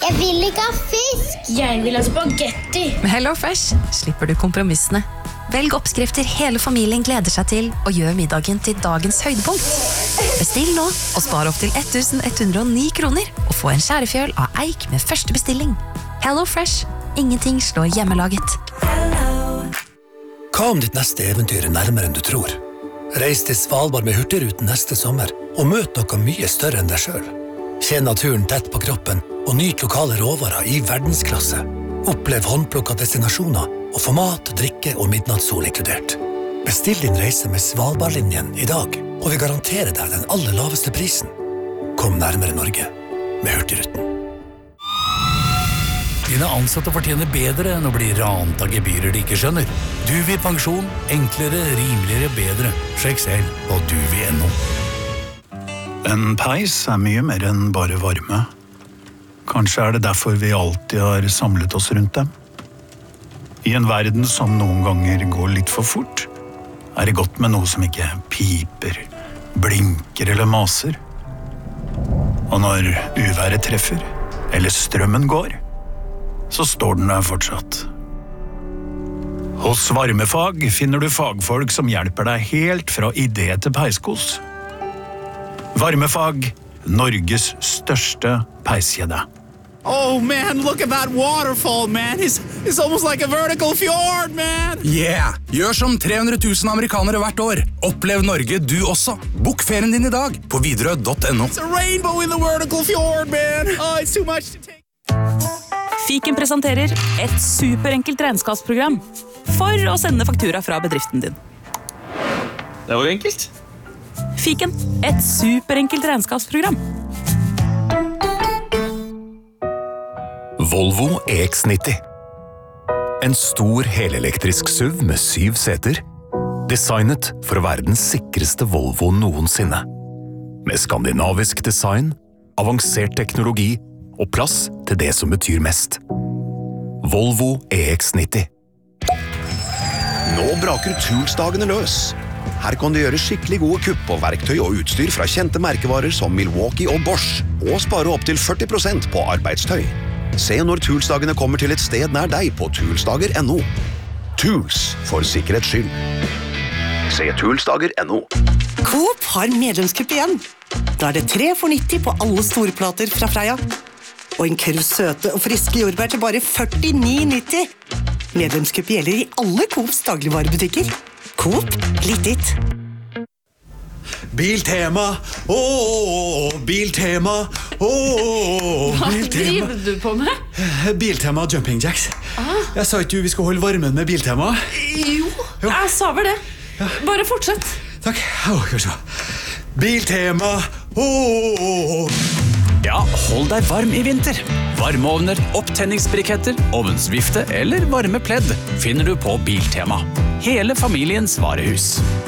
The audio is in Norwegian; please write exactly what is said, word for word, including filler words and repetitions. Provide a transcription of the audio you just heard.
Jeg vil ikke ha fisk. Jeg vil ha spagetti. Med HelloFresh slipper du kompromissene. Velg oppskrifter hele familien gleder seg til, og gjør middagen til dagens høydepunkt. Bestill nå, og spar opp til ett tusen ett hundre og ni kroner, og få en skjærefjøl av eik med første bestilling. HelloFresh. Ingenting slår hjemmelaget. Hva om ditt neste eventyr er nærmere enn du tror? Reis til Svalbard med Hurtigruten neste sommer, og møt noe mye større enn deg selv. Kjenn naturen tett på kroppen, og nyt lokale råvarer i verdensklasse. Opplev håndplukket destinasjoner, og få mat, drikke og midnattssol inkludert. Bestill din reise med Svalbardlinjen i dag, og vi garanterer deg den aller laveste prisen. Kom nærmere Norge med Hurtigruten. Dine ansatte fortjener bedre enn å bli rant av gebyrer de ikke skjønner. Duvi pensjon, enklere, rimeligere, bedre. Sjekk selv på duvi punktum no. En peis er mye mer enn bare varme. Kanskje er det derfor vi alltid har samlet oss rundt dem. I en verden som noen ganger går litt for fort, er det godt med noe som ikke piper, blinker eller maser. Og når uværet treffer, eller strømmen går, så står den der fortsatt. Hos Varmefag finner du fagfolk som hjelper deg helt fra idé til peiskos. Varmefag, Norges største peiskjede. Oh man, look at that waterfall, man. It's, it's almost like a vertical fjord, man. Yeah, gjør som tre hundre tusen amerikanere hvert år. Opplev Norge du også. Bok ferien din i dag på Widerøe punktum no. It's a rainbow in the vertical fjord, man. Oh, it's too much to take. Fiken presenterer et superenkelt regnskapsprogram for å sende faktura fra bedriften din. Det var enkelt. Fiken, et superenkelt regnskapsprogram. Volvo E X nitti. En stor helelektrisk S U V med syv seter, designet for å være den sikreste Volvo noensinne. Med skandinavisk design, avansert teknologi og plass til det som betyr mest. Volvo E X nitti. Nå braker Toolsdagene løs. Her kan du gjøre skikkelig gode kupp på verktøy og utstyr fra kjente merkevarer som Milwaukee og Bosch, og spare opp til førti prosent på arbeidstøy. Se når Toolsdagene kommer til et sted nær deg på toolsdager punktum no. Tools for sikkerhets skyld. Se toolsdager punktum no. Coop har medlemskupp igjen. Da er det tre for nitti på alle store plater fra Freia. Og en kurv søte og friske jordbær til bare førtini nitti. Medlemskupp gjelder i alle Coops dagligvarebutikker. Coop, litt ditt. Biltema, ååå, Biltema, ååå, Hva Biltema. driver du på med? Biltema Jumping Jacks. Ah. Jeg sa ikke du vi skal holde varmen med Biltema? Jo, jeg sa vel det. Bare fortsett. Takk. Åh, skal vi se. Biltema, ååå. Ja, hold deg varm i vinter. Varmeovner, opptenningsbriketter, ovnsvifte eller varme pledd finner du på Biltema. Hele familiens varehus.